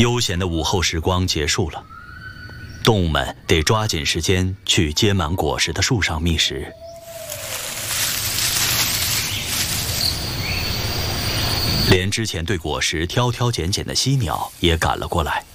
悠闲的午后时光结束了，动物们得抓紧时间去结满果实的树上觅食。连之前对果实挑挑拣拣的犀鸟也赶了过来。